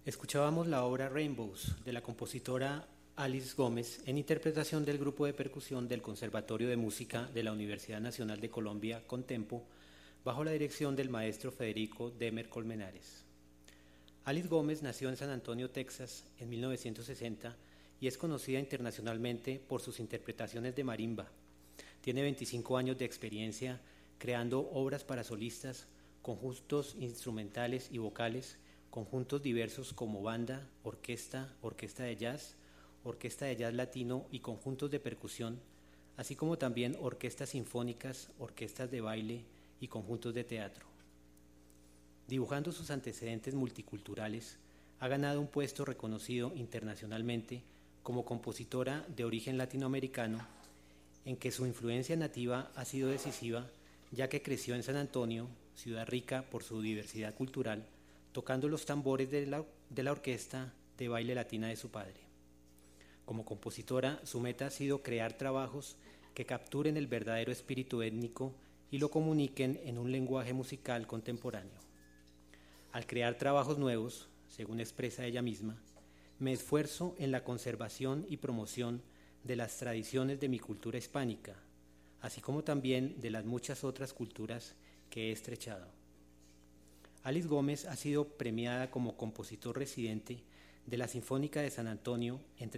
Escuchábamos la obra Rainbows de la compositora Alice Gómez en interpretación del grupo de percusión del Conservatorio de Música de la Universidad Nacional de Colombia, Contempo, bajo la dirección del maestro Federico Demer Colmenares. Alice Gómez nació en San Antonio, Texas, en 1960 y es conocida internacionalmente por sus interpretaciones de marimba. Tiene 25 años de experiencia creando obras para solistas, conjuntos instrumentales y vocales, conjuntos diversos como banda, orquesta, orquesta de jazz latino y conjuntos de percusión, así como también orquestas sinfónicas, orquestas de baile y conjuntos de teatro. Dibujando sus antecedentes multiculturales, ha ganado un puesto reconocido internacionalmente como compositora de origen latinoamericano, en que su influencia nativa ha sido decisiva, ya que creció en San Antonio, ciudad rica por su diversidad cultural, tocando los tambores de la orquesta de baile latina de su padre. Como compositora, su meta ha sido crear trabajos que capturen el verdadero espíritu étnico y lo comuniquen en un lenguaje musical contemporáneo. Al crear trabajos nuevos, según expresa ella misma, me esfuerzo en la conservación y promoción de las tradiciones de mi cultura hispánica, así como también de las muchas otras culturas que he estrechado. Alice Gómez ha sido premiada como compositor residente de la Sinfónica de San Antonio entre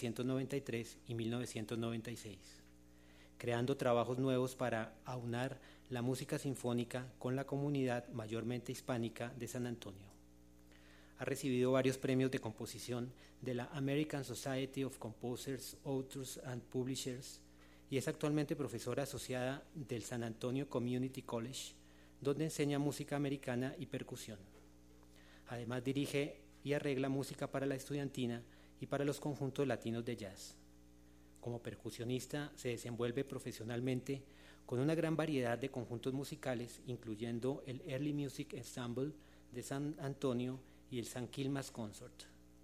1993 y 1996, creando trabajos nuevos para aunar la música sinfónica con la comunidad mayormente hispánica de San Antonio. Ha recibido varios premios de composición de la American Society of Composers, Authors and Publishers y es actualmente profesora asociada del San Antonio Community College, donde enseña música americana y percusión. Además dirige y arregla música para la estudiantina y para los conjuntos latinos de jazz. Como percusionista se desenvuelve profesionalmente con una gran variedad de conjuntos musicales, incluyendo el Early Music Ensemble de San Antonio y el San Quilmas Consort.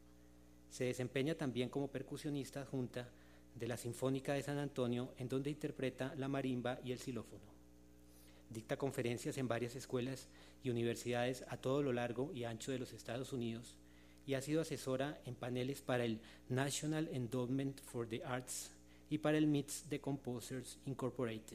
Se desempeña también como percusionista adjunta de la Sinfónica de San Antonio, en donde interpreta la marimba y el xilófono. Dicta conferencias en varias escuelas y universidades a todo lo largo y ancho de los Estados Unidos y ha sido asesora en paneles para el National Endowment for the Arts y para el MITS de Composers Incorporated.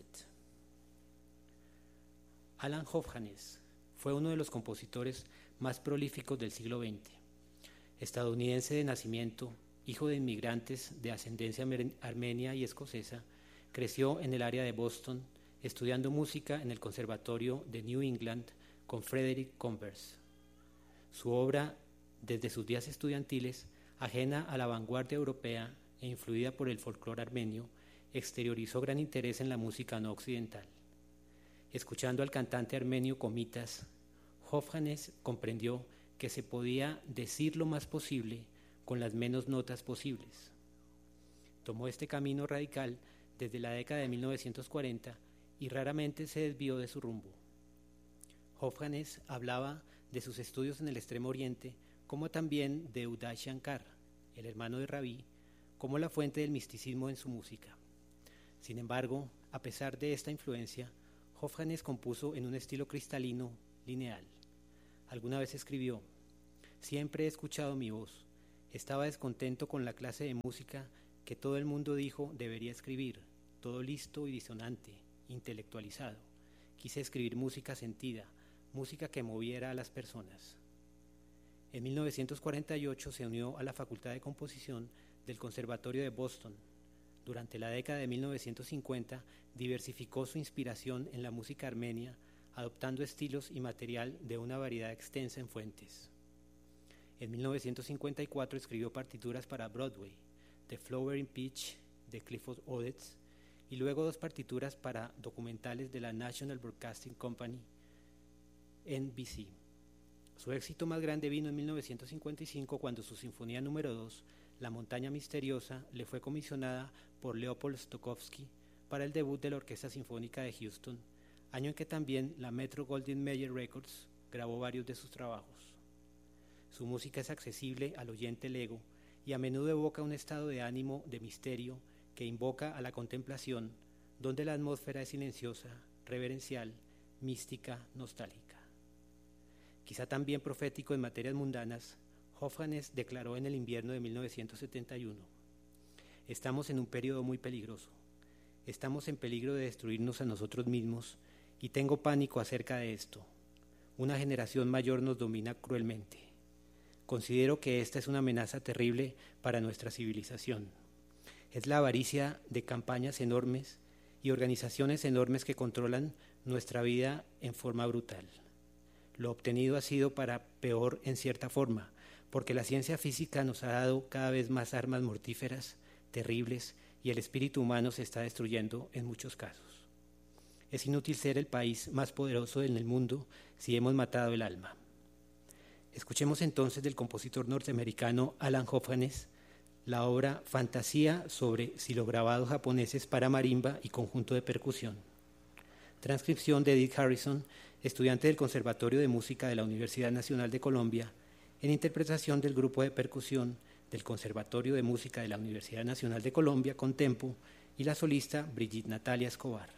Alan Hovhaness fue uno de los compositores más prolíficos del siglo XX. Estadounidense de nacimiento, hijo de inmigrantes de ascendencia armenia y escocesa, creció en el área de Boston, estudiando música en el Conservatorio de New England con Frederick Converse. Su obra, desde sus días estudiantiles, ajena a la vanguardia europea e influida por el folclore armenio, exteriorizó gran interés en la música no occidental. Escuchando al cantante armenio Komitas, Hovhaness comprendió que se podía decir lo más posible con las menos notas posibles. Tomó este camino radical desde la década de 1940 y raramente se desvió de su rumbo. Hovhaness hablaba de sus estudios en el Extremo Oriente, como también de Uday Shankar, el hermano de Ravi, como la fuente del misticismo en su música. Sin embargo, a pesar de esta influencia, Hovhaness compuso en un estilo cristalino, lineal. Alguna vez escribió: «Siempre he escuchado mi voz. Estaba descontento con la clase de música que todo el mundo dijo debería escribir, todo listo y disonante, intelectualizado. Quise escribir música sentida, música que moviera a las personas». En 1948 se unió a la Facultad de Composición del Conservatorio de Boston. Durante la década de 1950 diversificó su inspiración en la música armenia, adoptando estilos y material de una variedad extensa en fuentes. En 1954 escribió partituras para Broadway, The Flowering Peach de Clifford Odets, y luego 2 partituras para documentales de la National Broadcasting Company, NBC. Su éxito más grande vino en 1955 cuando su Sinfonía número 2, La Montaña Misteriosa, le fue comisionada por Leopold Stokowski para el debut de la Orquesta Sinfónica de Houston, año en que también la Metro-Goldwyn-Mayer Records grabó varios de sus trabajos. Su música es accesible al oyente lego y a menudo evoca un estado de ánimo de misterio que invoca a la contemplación, donde la atmósfera es silenciosa, reverencial, mística, nostálgica. Quizá también profético en materias mundanas, Hofganes declaró en el invierno de 1971: estamos en un periodo muy peligroso. Estamos en peligro de destruirnos a nosotros mismos y tengo pánico acerca de esto. Una generación mayor nos domina cruelmente. Considero que esta es una amenaza terrible para nuestra civilización. Es la avaricia de campañas enormes y organizaciones enormes que controlan nuestra vida en forma brutal. Lo obtenido ha sido para peor en cierta forma, porque la ciencia física nos ha dado cada vez más armas mortíferas, terribles, y el espíritu humano se está destruyendo en muchos casos. Es inútil ser el país más poderoso en el mundo si hemos matado el alma. Escuchemos entonces del compositor norteamericano Alan Hofganes la obra Fantasía sobre silograbados japoneses para marimba y conjunto de percusión. Transcripción de Edith Harrison, estudiante del Conservatorio de Música de la Universidad Nacional de Colombia, en interpretación del grupo de percusión del Conservatorio de Música de la Universidad Nacional de Colombia, Contempo, y la solista Brigitte Natalia Escobar.